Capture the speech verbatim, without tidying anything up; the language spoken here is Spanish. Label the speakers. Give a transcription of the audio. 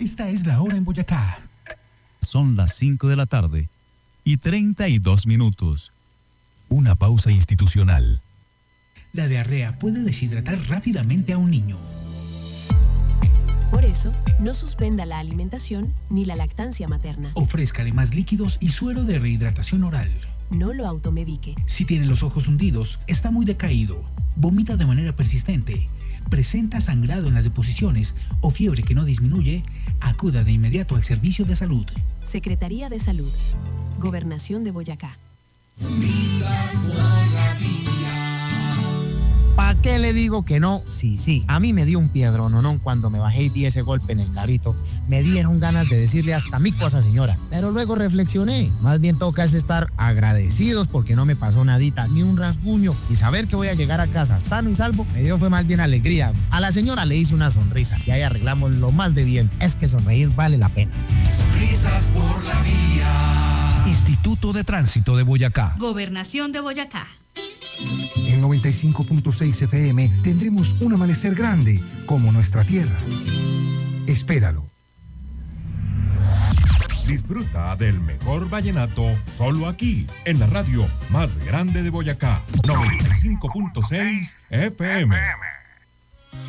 Speaker 1: Esta es la hora en Boyacá.
Speaker 2: Son las cinco de la tarde y treinta y dos minutos. Una pausa institucional.
Speaker 1: La diarrea puede deshidratar rápidamente a un niño.
Speaker 3: Por eso, no suspenda la alimentación ni la lactancia materna.
Speaker 1: Ofrézcale más líquidos y suero de rehidratación oral.
Speaker 3: No lo automedique.
Speaker 1: Si tiene los ojos hundidos, está muy decaído, vomita de manera persistente, presenta sangrado en las deposiciones o fiebre que no disminuye, acuda de inmediato al servicio de salud.
Speaker 3: Secretaría de Salud. Gobernación de Boyacá.
Speaker 4: ¿Para qué le digo que no? Sí, sí. A mí me dio un piedrononón cuando me bajé y vi ese golpe en el carrito. Me dieron ganas de decirle hasta mi cosa, señora. Pero luego reflexioné. Más bien toca es estar agradecidos porque no me pasó nadita, ni un rasguño. Y saber que voy a llegar a casa sano y salvo, me dio fue más bien alegría. A la señora le hice una sonrisa y ahí arreglamos lo más de bien. Es que sonreír vale la pena.
Speaker 5: Sonrisas por la vía.
Speaker 6: Instituto de Tránsito de Boyacá.
Speaker 7: Gobernación de Boyacá.
Speaker 8: En noventa y cinco punto seis F M tendremos un amanecer grande como nuestra tierra. Espéralo.
Speaker 9: Disfruta del mejor vallenato solo aquí, en la radio más grande de Boyacá. noventa y cinco punto seis F M.